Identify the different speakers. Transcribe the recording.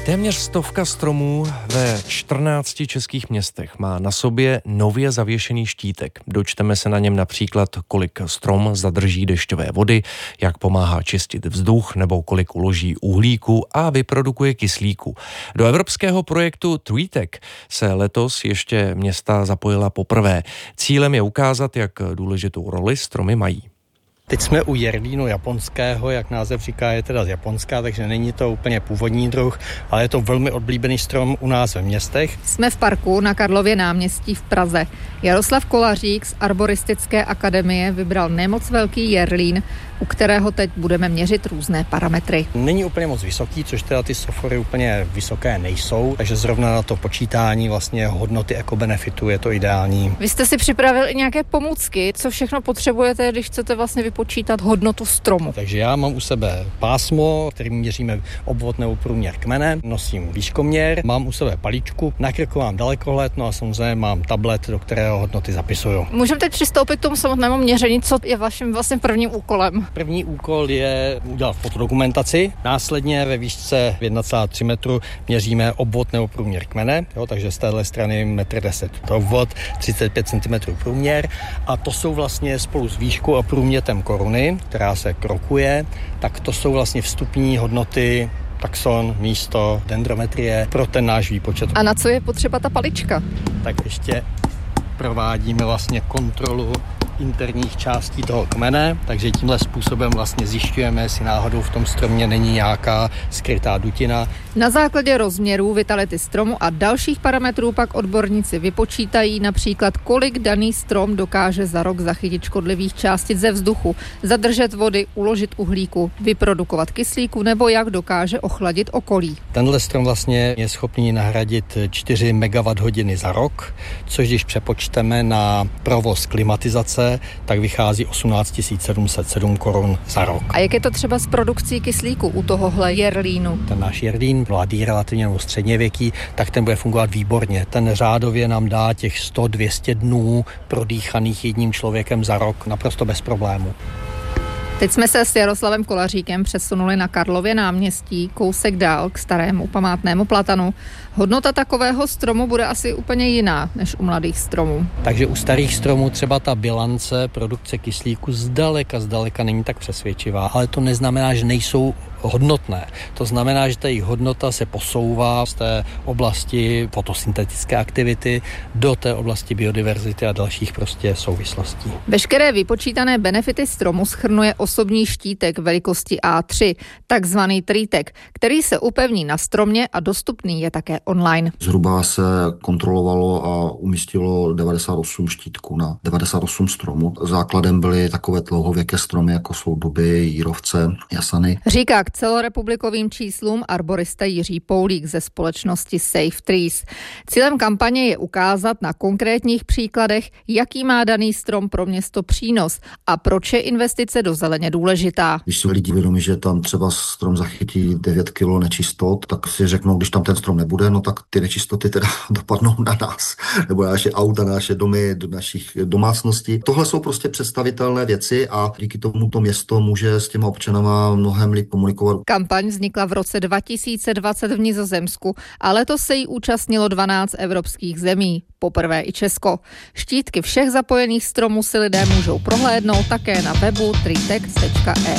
Speaker 1: Téměř 100 stromů ve 14 českých městech má na sobě nově zavěšený štítek. Dočteme se na něm například, kolik strom zadrží dešťové vody, jak pomáhá čistit vzduch nebo kolik uloží uhlíku a vyprodukuje kyslíku. Do evropského projektu TreeTech se letos ještě města zapojila poprvé. Cílem je ukázat, jak důležitou roli stromy mají.
Speaker 2: Teď jsme u jerlínu japonského, jak název říká, je teda z Japonska, takže není to úplně původní druh, ale je to velmi oblíbený strom u nás ve městech.
Speaker 3: Jsme v parku na Karlově náměstí v Praze. Jaroslav Kolařík z Arboristické akademie vybral nemoc velký jerlín, u kterého teď budeme měřit různé parametry.
Speaker 2: Není úplně moc vysoký, což teda ty sofory úplně vysoké nejsou, takže zrovna na to počítání vlastně hodnoty ekobenefitu je to ideální.
Speaker 3: Vy jste si připravil i nějaké pomůcky, co všechno potřebujete, když chcete vlastně vypočítat hodnotu stromu.
Speaker 2: Takže já mám u sebe pásmo, kterým měříme obvod nebo průměr kmene, nosím výškoměr, mám u sebe paličku, na krku mám dalekohled, no a samozřejmě mám tablet, do kterého hodnoty zapisuju.
Speaker 3: Můžeme teď přistoupit k tomu samotnému měření, co je vaším vlastně prvním úkolem?
Speaker 2: První úkol je udělat fotodokumentaci, následně ve výšce 1,3 metru měříme obvod nebo průměr kmene, takže z téhle strany 1,10 m to obvod, 35 cm průměr a to jsou vlastně spolu s výškou a průměrem koruny, která se krokuje, tak to jsou vlastně vstupní hodnoty taxon, místo, dendrometrie pro ten náš výpočet.
Speaker 3: A na co je potřeba ta palička?
Speaker 2: Tak ještě provádíme vlastně kontrolu interních částí toho kmene, takže tímhle způsobem vlastně zjišťujeme, jestli náhodou v tom stromě není nějaká skrytá dutina.
Speaker 3: Na základě rozměrů, vitality stromu a dalších parametrů pak odborníci vypočítají například, kolik daný strom dokáže za rok zachytit škodlivých částic ze vzduchu, zadržet vody, uložit uhlíku, vyprodukovat kyslíku nebo jak dokáže ochladit okolí.
Speaker 2: Tenhle strom vlastně je schopný nahradit 4 MWh za rok, což když přepočteme na provoz klimatizace, tak vychází 18 707 korun za rok.
Speaker 3: A jak je to třeba s produkcí kyslíku u tohohle jerlínu?
Speaker 2: Ten náš jerlín, mladý, relativně nebo středněvěký, tak ten bude fungovat výborně. Ten řádově nám dá těch 100-200 dnů prodýchaných jedním člověkem za rok naprosto bez problému.
Speaker 3: Teď jsme se s Jaroslavem Kolaříkem přesunuli na Karlově náměstí, kousek dál k starému památnému platanu. Hodnota takového stromu bude asi úplně jiná než u mladých stromů.
Speaker 2: Takže u starých stromů třeba ta bilance produkce kyslíku zdaleka není tak přesvědčivá, ale to neznamená, že nejsou hodnotné. To znamená, že ta jejich hodnota se posouvá z té oblasti fotosyntetické aktivity do té oblasti biodiverzity a dalších prostě souvislostí.
Speaker 3: Veškeré vypočítané benefity stromu shrnuje osobní štítek velikosti A3, takzvaný TreeTech, který se upevní na stromě a dostupný je také online.
Speaker 4: Zhruba se kontrolovalo a umístilo 98 štítků na 98 stromů. Základem byly takové dlouhověké stromy, jako jsou duby, jírovce, jasany.
Speaker 3: Říká k celorepublikovým číslům arborista Jiří Poulík ze společnosti Safe Trees. Cílem kampaně je ukázat na konkrétních příkladech, jaký má daný strom pro město přínos a proč je investice do zeleně důležitá.
Speaker 4: Když si lidi vědomí, že tam třeba strom zachytí 9 kg nečistot, tak si řeknou, když tam ten strom nebude, no tak ty nečistoty teda dopadnou na nás, nebo na naše auta, na naše domy, do našich domácností. Tohle jsou prostě představitelné věci a díky tomu to město může s těma občanama mnohem líp komunikovat.
Speaker 3: Kampaň vznikla v roce 2020 v Nizozemsku a letos se jí účastnilo 12 evropských zemí, poprvé i Česko. Štítky všech zapojených stromů si lidé můžou prohlédnout také na webu treetech.eu.